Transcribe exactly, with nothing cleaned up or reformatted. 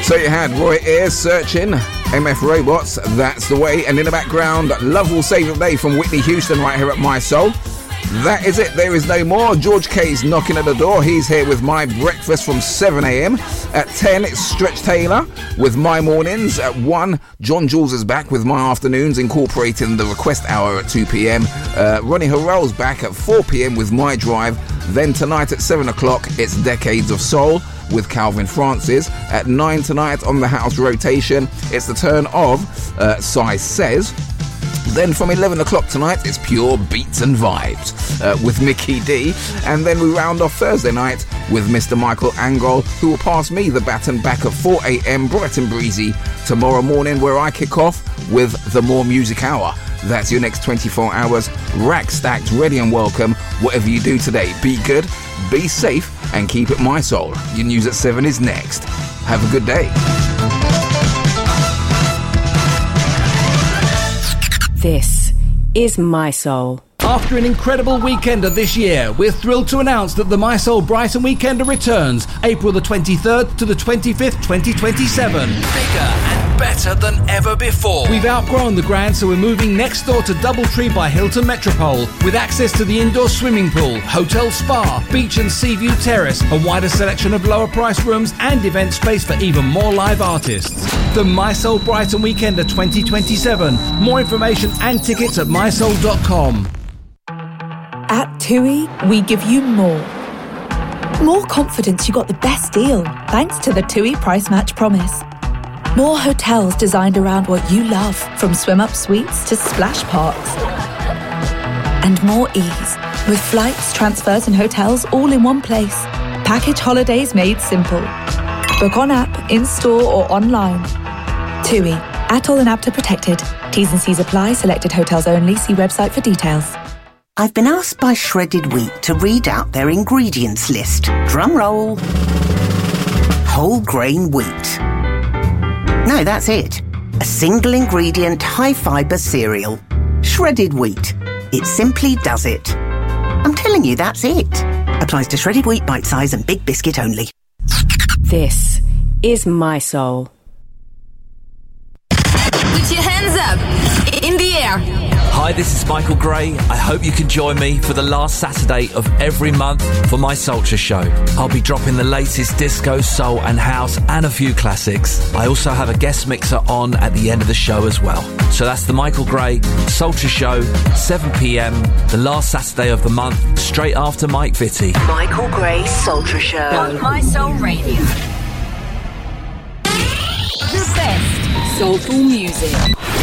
So you had Roy Ayers searching, M F Robots, That's the Way, and in the background, Love Will Save the Day from Whitney Houston right here at My Soul. That is it, there is no more. George K's knocking at the door. He's here with My Breakfast from seven a.m. At ten, it's Stretch Taylor with My Mornings. At one, John Jules is back with My Afternoons, incorporating the request hour at two p.m. Uh, Ronnie Harrell's back at four p.m. with My Drive. Then tonight at seven o'clock, it's Decades of Soul with Calvin Francis. At nine tonight on the house rotation, it's the turn of uh, Sai Says. Then from eleven o'clock tonight, it's Pure Beats and Vibes uh, with Mickey D. And then we round off Thursday night with Mister Michael Angol, who will pass me the baton back at four a.m. bright and breezy tomorrow morning, where I kick off with the More Music Hour. That's your next twenty-four hours, rack stacked, ready and welcome. Whatever you do today, be good, be safe, and keep it My Soul. Your news at seven is next. Have a good day. This is My Soul. After an incredible weekender this year, we're thrilled to announce that the My Soul Brighton Weekender returns April the twenty-third to the twenty-fifth, twenty twenty-seven. Bigger and better than ever before. We've outgrown the Grand, so we're moving next door to Doubletree by Hilton Metropole, with access to the indoor swimming pool, hotel spa, beach and sea view terrace, a wider selection of lower price rooms and event space for even more live artists. The My Soul Brighton Weekender twenty twenty-seven. More information and tickets at my soul dot com. At TUI, we give you more. More confidence you got the best deal, thanks to the TUI Price Match Promise. More hotels designed around what you love, from swim-up suites to splash parks. And more ease, with flights, transfers and hotels all in one place. Package holidays made simple. Book on app, in-store or online. TUI, A T O L and A B T A protected. T's and C's apply, selected hotels only. See website for details. I've been asked by Shredded Wheat to read out their ingredients list. Drum roll. Whole grain wheat. No, that's it. A single ingredient, high fibre cereal. Shredded wheat. It simply does it. I'm telling you, that's it. Applies to shredded wheat, bite size and big biscuit only. This is My Soul. Put your hands up in the air. Hi, this is Michael Gray. I hope you can join me for the last Saturday of every month for my Soulture Show. I'll be dropping the latest disco, soul and house and a few classics. I also have a guest mixer on at the end of the show as well. So that's the Michael Gray Soulture Show, seven p.m, the last Saturday of the month, straight after Mike Vitti. Michael Gray Soulture Show on My Soul Radio. The best soulful music.